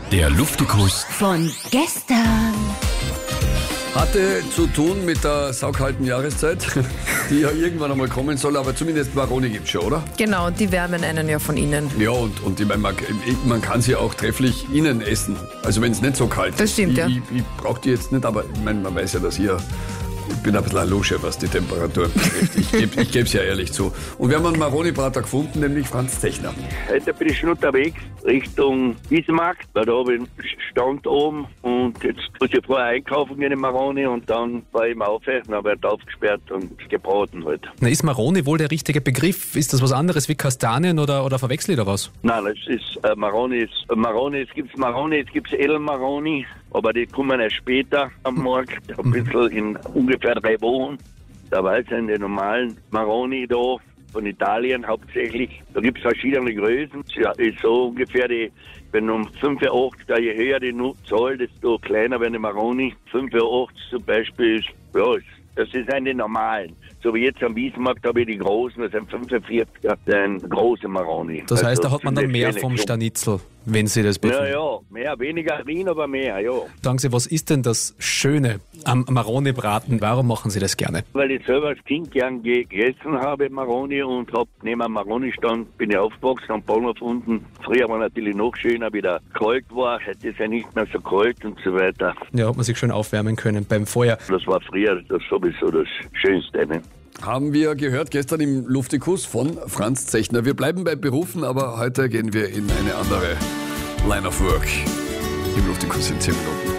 Der Luftikus Von gestern. Hatte zu tun mit der saukalten Jahreszeit, die ja irgendwann einmal kommen soll, aber zumindest Maroni gibt's schon, oder? Genau, die wärmen einen ja von innen. Ja, und ich meine, man kann sie auch trefflich innen essen, also wenn es nicht so kalt ist. Das stimmt, ja. Ich brauche die jetzt nicht, aber ich meine, man weiß ja, dass ich bin ein bisschen ein Lusche, was die Temperatur betrifft. Ich gebe es ja ehrlich zu. Und wir haben einen Maroni-Brater gefunden, nämlich Franz Zechner. Heute bin ich schon unterwegs Richtung Bismarck, weil da habe ich einen Stand oben und jetzt muss ich vorher einkaufen gehen in Maroni und dann war ich im Aufe, dann wird aufgesperrt und gebraten halt. Na, ist Maroni wohl der richtige Begriff? Ist das was anderes wie Kastanien oder verwechsel ich da was? Nein, das ist Maroni. Es gibt Edelmaroni, aber die kommen erst später am Markt, ein bisschen in ungefähr 3 Wochen. Dabei sind die normalen Maroni da, von Italien hauptsächlich. Da gibt es verschiedene Größen. Ja, ist so ungefähr wenn um 85, je höher die Zahl, desto kleiner werden die Maroni. 85 zum Beispiel ist, ja, das sind die normalen. So wie jetzt am Bismarck habe ich die großen, das sind 45er, ein große Maroni. Das heißt, also, da hat man dann mehr vom Stanitzel, wenn Sie das befinden. Ja, mehr, weniger Wien, aber mehr, ja. Sagen Sie, was ist denn das Schöne am Maroni-Braten? Warum machen Sie das gerne? Weil ich selber als Kind gern gegessen habe, Maroni, und hab neben einem Maroni-Stand bin ich aufgewachsen am Bahnhof unten. Früher war natürlich noch schöner, wie der kalt war, heute ist ja nicht mehr so kalt und so weiter. Ja, hat man sich schön aufwärmen können beim Feuer. Das war früher das sowieso das Schönste, ne? Haben wir gehört gestern im Luftikus von Franz Zechner. Wir bleiben bei Berufen, aber heute gehen wir in eine andere Line of Work. Im Luftikus in 10 Minuten.